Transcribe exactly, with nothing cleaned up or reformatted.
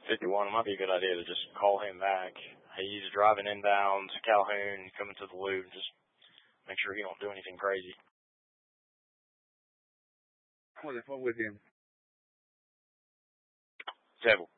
fifty-one, it might be a good idea to just call him back. He's driving inbound to Calhoun, coming to the loop. Just make sure he don't do anything crazy. What if I'm with him? Table.